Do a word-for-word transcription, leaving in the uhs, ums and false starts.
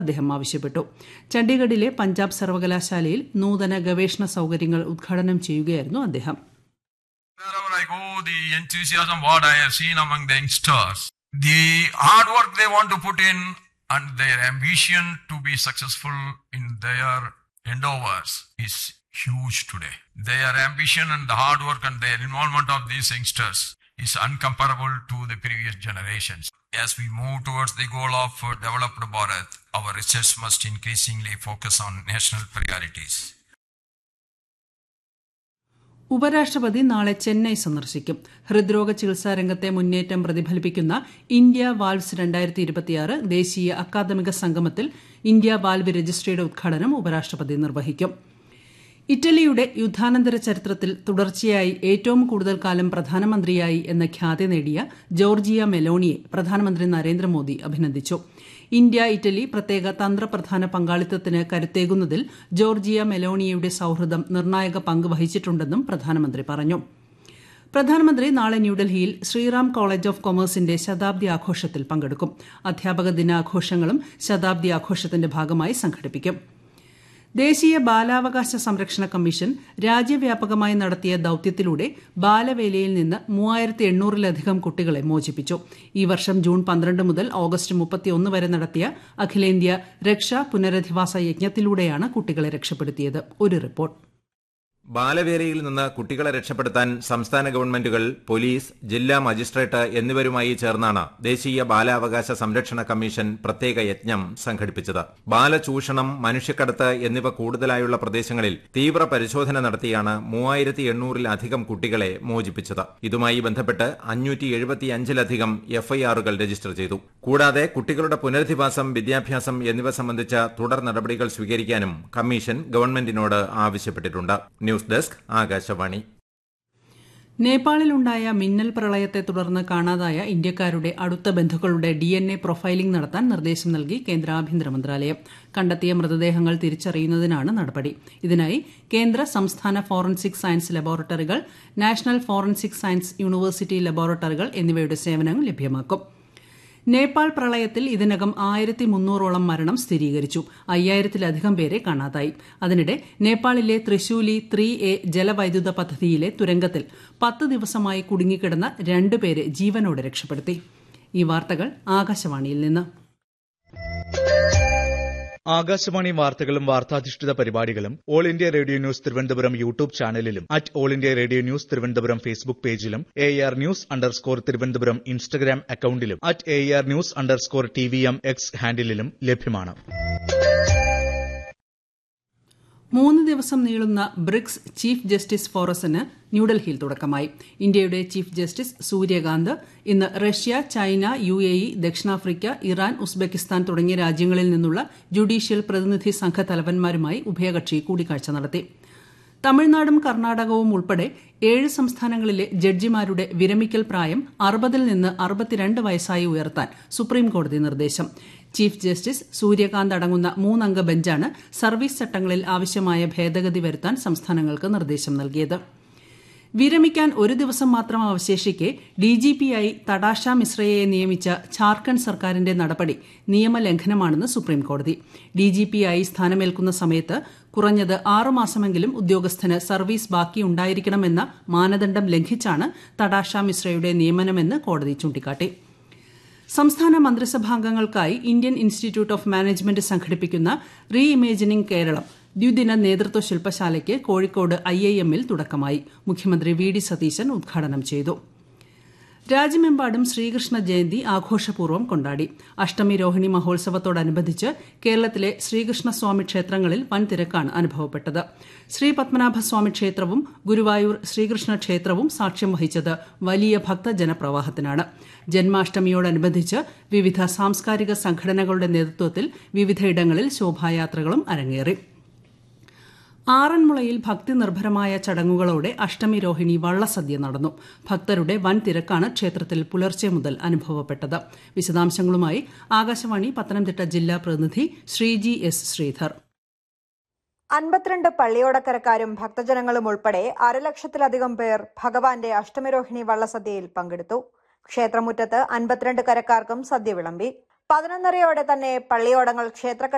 അദ്ദേഹം ആവശ്യപ്പെട്ടു. ചണ്ഡീഗഡിലെ പഞ്ചാബ് സർവകലാശാലയിൽ നൂതന ഗവേഷണ സൌകര്യങ്ങൾ ഉദ്ഘാടനം ചെയ്യുകയായിരുന്നു അദ്ദേഹം. Wherever I go, the enthusiasm what I have seen among the youngsters, the hard work they want to put in and their ambition to be successful in their endeavors is huge today. Their ambition and the hard work and their involvement of these youngsters is uncomparable to the previous generations. As we move towards the goal of developed Bharat, our research must increasingly focus on national priorities. ഉപരാഷ്ട്രപതി നാളെ ചെന്നൈ സന്ദർശിക്കും. ഹൃദ്രോഗ ചികിത്സാ രംഗത്തെ മുന്നേറ്റം പ്രതിഫലിപ്പിക്കുന്ന India valves രണ്ടായിരത്തി ഇരുപത്തിയാറ് ദേശീയ അക്കാദമിക സംഗമത്തിൽ ഇന്ത്യ വാൽവ് രജിസ്ട്രിയുടെ ഉദ്ഘാടനം ഉപരാഷ്ട്രപതി നിർവഹിക്കും. ഇറ്റലിയുടെ യുദ്ധാനന്തര ചരിത്രത്തിൽ തുടർച്ചയായി ഏറ്റവും കൂടുതൽ കാലം പ്രധാനമന്ത്രിയായി എന്ന ഖ്യാതി നേടിയ ജോർജിയ മെലോണിയെ പ്രധാനമന്ത്രി നരേന്ദ്രമോദി അഭിനന്ദിച്ചു. ഇന്ത്യ ഇറ്റലി പ്രത്യേക തന്ത്രപ്രധാന പങ്കാളിത്തത്തിന് കരുത്തേകുന്നതിൽ ജോർജിയ മെലോണിയയുടെ സൌഹൃദം നിർണായക പങ്ക് വഹിച്ചിട്ടുണ്ടെന്നും പ്രധാനമന്ത്രി പറഞ്ഞു. പ്രധാനമന്ത്രി നാളെ ന്യൂഡൽഹിയിൽ ശ്രീറാം കോളേജ് ഓഫ് കൊമേഴ്സിന്റെ ശതാബ്ദി ആഘോഷത്തിൽ പങ്കെടുക്കും. അധ്യാപക ദിനാഘോഷങ്ങളും ശതാബ്ദി ആഘോഷത്തിന്റെ ഭാഗമായി സംഘടിപ്പിക്കും. ദേശീയ ബാലാവകാശ സംരക്ഷണ കമ്മീഷൻ രാജ്യവ്യാപകമായി നടത്തിയ ദൌത്യത്തിലൂടെ ബാലവേലയിൽ നിന്ന് മൂവായിരത്തി എണ്ണൂറിലധികം കുട്ടികളെ മോചിപ്പിച്ചു. ഈ വർഷം ജൂൺ പന്ത്രണ്ട് മുതൽ ഓഗസ്റ്റ് മുപ്പത്തിയൊന്ന് വരെ നടത്തിയ അഖിലേന്ത്യാ രക്ഷാ പുനരധിവാസ യജ്ഞത്തിലൂടെയാണ് കുട്ടികളെ രക്ഷപ്പെടുത്തിയത്. ഒരു റിപ്പോർട്ട്. ബാലവേലയിൽ നിന്ന് കുട്ടികളെ രക്ഷപ്പെടുത്താൻ സംസ്ഥാന ഗവൺമെന്റുകൾ, പോലീസ്, ജില്ലാ മജിസ്ട്രേറ്റ് എന്നിവരുമായി ചേർന്നാണ് ദേശീയ ബാലാവകാശ സംരക്ഷണ കമ്മീഷൻ പ്രത്യേക യജ്ഞം സംഘടിപ്പിച്ചത്. ബാലചൂഷണം, മനുഷ്യക്കടത്ത് എന്നിവ കൂടുതലായുള്ള പ്രദേശങ്ങളിൽ തീവ്ര പരിശോധന നടത്തിയാണ് മൂവായിരത്തി എണ്ണൂറിലധികം കുട്ടികളെ മോചിപ്പിച്ചത്. ഇതുമായി ബന്ധപ്പെട്ട് അഞ്ഞൂറ്റി എഴുപത്തിയഞ്ചിലധികം എഫ്ഐആറുകൾ രജിസ്റ്റർ ചെയ്തു. കൂടാതെ കുട്ടികളുടെ പുനരധിവാസം, വിദ്യാഭ്യാസം എന്നിവ സംബന്ധിച്ച തുടർ നടപടികൾ സ്വീകരിക്കാനും കമ്മീഷൻ ഗവൺമെന്റിനോട് ആവശ്യപ്പെട്ടിട്ടുണ്ട്. News desk, Akashvani. നേപ്പാളിലുണ്ടായ മിന്നൽ പ്രളയത്തെ തുടർന്ന് കാണാതായ ഇന്ത്യക്കാരുടെ അടുത്ത ബന്ധുക്കളുടെ ഡി എൻ എ പ്രൊഫൈലിംഗ് നടത്താൻ നിർദ്ദേശം നൽകി കേന്ദ്ര ആഭ്യന്തര മന്ത്രാലയം. കണ്ടെത്തിയ മൃതദേഹങ്ങൾ തിരിച്ചറിയുന്നതിനാണ് നടപടി. ഇതിനായി കേന്ദ്ര, സംസ്ഥാന forensic science ലബോറട്ടറികൾ, national forensic science university ലബോറട്ടറികൾ എന്നിവയുടെ സേവനങ്ങൾ ലഭ്യമാക്കും. നേപ്പാൾ പ്രളയത്തിൽ ഇതിനകം ആയിരത്തി മുന്നൂറോളം മരണം സ്ഥിരീകരിച്ചു. അയ്യായിരത്തിലധികം പേരെ കാണാതായി. അതിനിടെ നേപ്പാളിലെ ത്രിശൂലി ത്രീ എ ജലവൈദ്യുത പദ്ധതിയിലെ തുരങ്കത്തിൽ പത്ത് ദിവസമായി കുടുങ്ങിക്കിടന്ന രണ്ടുപേരെ ജീവനോടെ രക്ഷപ്പെടുത്തി. ഈ വാർത്തകൾ ആകാശവാണിയിൽ നിന്ന്. ആകാശവാണി വാർത്തകളും വാർത്താധിഷ്ഠിത പരിപാടികളും all India radio news Thiruvananthapuram YouTube ചാനലിലും at all India radio news Thiruvananthapuram Facebook പേജിലും A R news underscore Thiruvananthapuram Instagram അക്കൌണ്ടിലും at A R news underscore T V M X ഹാൻഡിലും ലഭ്യമാണ്. മൂന്ന് ദിവസം നീളുന്ന ബ്രിക്സ് ചീഫ് ജസ്റ്റിസ് ഫോറസിന് ന്യൂഡൽഹിയിൽ തുടക്കമായി. ഇന്ത്യയുടെ ചീഫ് ജസ്റ്റിസ് സൂര്യകാന്ത് ഇന്ന് Russia, China, U A E, ദക്ഷിണാഫ്രിക്ക, ഇറാൻ, ഉസ്ബെക്കിസ്ഥാൻ തുടങ്ങിയ രാജ്യങ്ങളിൽ നിന്നുള്ള ജുഡീഷ്യൽ പ്രതിനിധി സംഘ തലവന്മാരുമായി ഉഭയകക്ഷി കൂടിക്കാഴ്ച നടത്തി. തമിഴ്നാടും കർണാടകവും ഉൾപ്പെടെ ഏഴ് സംസ്ഥാനങ്ങളിലെ ജഡ്ജിമാരുടെ വിരമിക്കൽ പ്രായം അറുപതിൽ നിന്ന് അറുപത്തിരണ്ട് വയസ്സായി ഉയർത്താൻ സുപ്രീംകോടതി നിർദ്ദേശം. ചീഫ് ജസ്റ്റിസ് സൂര്യകാന്ത് അടങ്ങുന്ന മൂന്നംഗ ബെഞ്ചാണ് സർവീസ് ചട്ടങ്ങളിൽ ആവശ്യമായ ഭേദഗതി വരുത്താൻ സംസ്ഥാനങ്ങൾക്ക് നിർദ്ദേശം നൽകിയത്. വിരമിക്കാൻ ഒരു ദിവസം മാത്രം അവശേഷിക്കെ ഡിജിപിയായി തടാഷ മിശ്രയെ നിയമിച്ച ഝാർഖണ്ഡ് സർക്കാരിന്റെ നടപടി നിയമലംഘനമാണെന്ന് സുപ്രീംകോടതി. ഡിജിപിയായി സ്ഥാനമേൽക്കുന്ന സമയത്ത് കുറഞ്ഞത് ആറുമാസമെങ്കിലും ഉദ്യോഗസ്ഥന് സർവീസ് ബാക്കിയുണ്ടായിരിക്കണമെന്ന മാനദണ്ഡം ലംഘിച്ചാണ് തടാഷ മിശ്രയുടെ നിയമനമെന്ന് കോടതി ചൂണ്ടിക്കാട്ടി. സംസ്ഥാന മന്ത്രിസഭാംഗങ്ങൾക്കായി ഇന്ത്യൻ ഇൻസ്റ്റിറ്റ്യൂട്ട് ഓഫ് മാനേജ്മെന്റ് സംഘടിപ്പിക്കുന്ന റീ ഇമേജിനിംഗ് കേരളം ദ്വിദിന നേതൃത്വ ശില്പശാലയ്ക്ക് കോഴിക്കോട് ഐ ഐ എമ്മിൽ തുടക്കമായി. മുഖ്യമന്ത്രി വി ഡി സതീശൻ ഉദ്ഘാടനം ചെയ്തു. രാജ്യമെമ്പാടും ശ്രീകൃഷ്ണ ജയന്തി ആഘോഷപൂർവ്വം കൊണ്ടാടി. അഷ്ടമി രോഹിണി മഹോത്സവത്തോടനുബന്ധിച്ച് കേരളത്തിലെ ശ്രീകൃഷ്ണസ്വാമി ക്ഷേത്രങ്ങളിൽ വൻ തിരക്കാണ് അനുഭവപ്പെട്ടത്. ശ്രീ പത്മനാഭസ്വാമി ക്ഷേത്രവും ഗുരുവായൂർ ശ്രീകൃഷ്ണ ക്ഷേത്രവും സാക്ഷ്യം വഹിച്ചത് വലിയ ഭക്തജനപ്രവാഹത്തിനാണ്. ജന്മാഷ്ടമിയോടനുബന്ധിച്ച് വിവിധ സാംസ്കാരിക സംഘടനകളുടെ നേതൃത്വത്തിൽ വിവിധയിടങ്ങളിൽ ശോഭായാത്രകളും അരങ്ങേറി. ആറന്മുളയിൽ ഭക്തി നിർഭരമായ ചടങ്ങുകളോടെ അഷ്ടമി രോഹിണി വള്ളസദ്യ നടന്നു. ഭക്തരുടെ വൻ തിരക്കാണ് ക്ഷേത്രത്തിൽ പുലർച്ചെ മുതൽ അനുഭവപ്പെട്ടത്. വിശദാംശങ്ങളുമായി ആകാശവാണി പത്തനംതിട്ട ജില്ലാ പ്രതിനിധി ശ്രീജി എസ് ശ്രീധർ. അൻപത്തിരണ്ട് പള്ളിയോടക്കരക്കാരും ഭക്തജനങ്ങളും ഉൾപ്പെടെ അരലക്ഷത്തിലധികം പേർ ഭഗവാന്റെ അഷ്ടമിരോഹിണി വള്ളസദ്യയിൽ പങ്കെടുത്തു. ക്ഷേത്രമുറ്റത്ത് അൻപത്തിരണ്ട് കരക്കാർക്കും സദ്യ വിളമ്പി. പതിനൊന്നരയോടെ തന്നെ പള്ളിയോടങ്ങൾ ക്ഷേത്ര